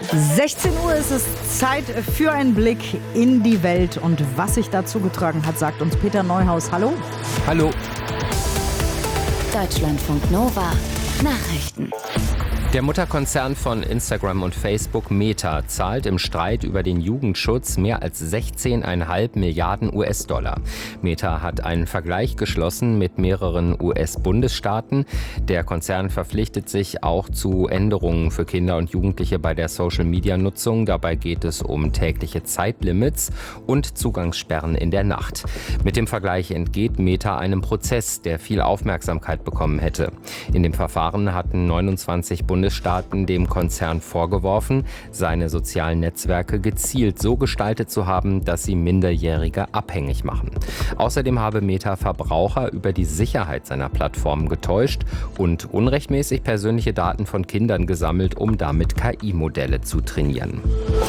16 Uhr ist es Zeit für einen Blick in die Welt. Und was sich da zugetragen hat, sagt uns Peter Neuhaus. Hallo. Hallo. Deutschlandfunk Nova. Nachrichten. Der Mutterkonzern von Instagram und Facebook, Meta, zahlt im Streit über den Jugendschutz mehr als 16,5 Milliarden US-Dollar. Meta hat einen Vergleich geschlossen mit mehreren US-Bundesstaaten. Der Konzern verpflichtet sich auch zu Änderungen für Kinder und Jugendliche bei der Social-Media-Nutzung. Dabei geht es um tägliche Zeitlimits und Zugangssperren in der Nacht. Mit dem Vergleich entgeht Meta einem Prozess, der viel Aufmerksamkeit bekommen hätte. In dem Verfahren hatten 29 Bundesstaaten dem Konzern vorgeworfen, seine sozialen Netzwerke gezielt so gestaltet zu haben, dass sie Minderjährige abhängig machen. Außerdem habe Meta Verbraucher über die Sicherheit seiner Plattformen getäuscht und unrechtmäßig persönliche Daten von Kindern gesammelt, um damit KI-Modelle zu trainieren.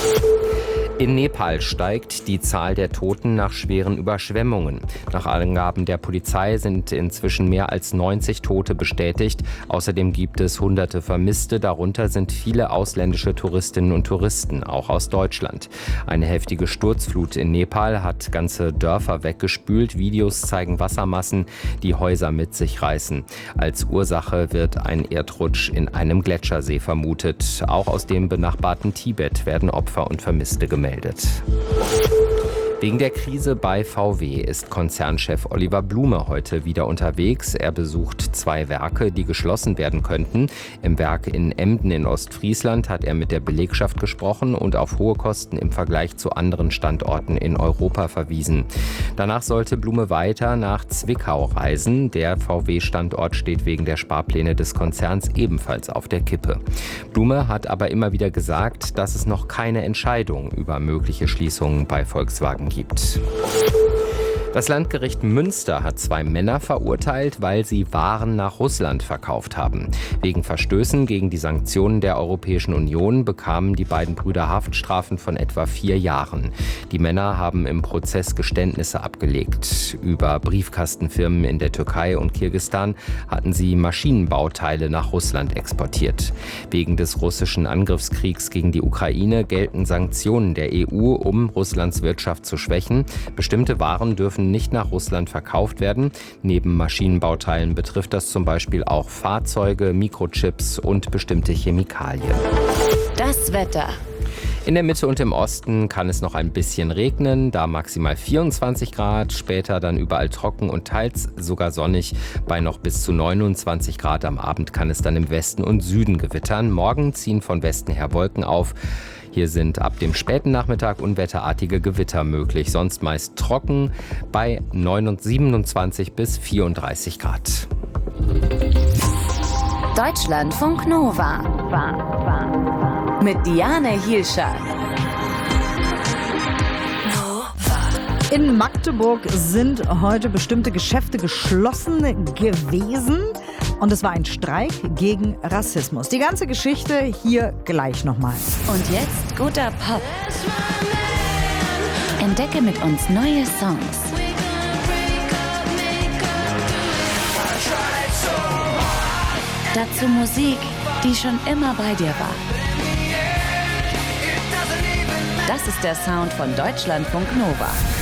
In Nepal steigt die Zahl der Toten nach schweren Überschwemmungen. Nach Angaben der Polizei sind inzwischen mehr als 90 Tote bestätigt. Außerdem gibt es Hunderte Vermisste. Darunter sind viele ausländische Touristinnen und Touristen, auch aus Deutschland. Eine heftige Sturzflut in Nepal hat ganze Dörfer weggespült. Videos zeigen Wassermassen, die Häuser mit sich reißen. Als Ursache wird ein Erdrutsch in einem Gletschersee vermutet. Auch aus dem benachbarten Tibet werden Opfer und Vermisste gemeldet. Wegen der Krise bei VW ist Konzernchef Oliver Blume heute wieder unterwegs. Er besucht 2 Werke, die geschlossen werden könnten. Im Werk in Emden in Ostfriesland hat er mit der Belegschaft gesprochen und auf hohe Kosten im Vergleich zu anderen Standorten in Europa verwiesen. Danach sollte Blume weiter nach Zwickau reisen. Der VW-Standort steht wegen der Sparpläne des Konzerns ebenfalls auf der Kippe. Blume hat aber immer wieder gesagt, dass es noch keine Entscheidung über mögliche Schließungen bei Volkswagen gibt. Das Landgericht Münster hat 2 Männer verurteilt, weil sie Waren nach Russland verkauft haben. Wegen Verstößen gegen die Sanktionen der Europäischen Union bekamen die beiden Brüder Haftstrafen von etwa 4 Jahren. Die Männer haben im Prozess Geständnisse abgelegt. Über Briefkastenfirmen in der Türkei und Kirgisistan hatten sie Maschinenbauteile nach Russland exportiert. Wegen des russischen Angriffskriegs gegen die Ukraine gelten Sanktionen der EU, um Russlands Wirtschaft zu schwächen. Bestimmte Waren dürfen nicht nach Russland verkauft werden. Neben Maschinenbauteilen betrifft das zum Beispiel auch Fahrzeuge, Mikrochips und bestimmte Chemikalien. Das Wetter. In der Mitte und im Osten kann es noch ein bisschen regnen, da maximal 24 Grad, später dann überall trocken und teils sogar sonnig bei noch bis zu 29 Grad. Am Abend kann es dann im Westen und Süden gewittern. Morgen ziehen von Westen her Wolken auf. Hier sind ab dem späten Nachmittag unwetterartige Gewitter möglich, sonst meist trocken bei 27 bis 34 Grad. Deutschlandfunk Nova. Mit Diane Hielscher. In Magdeburg sind heute bestimmte Geschäfte geschlossen gewesen. Und es war ein Streik gegen Rassismus. Die ganze Geschichte hier gleich nochmal. Und jetzt guter Pop. Entdecke mit uns neue Songs. Dazu Musik, die schon immer bei dir war. Das ist der Sound von Deutschlandfunk Nova.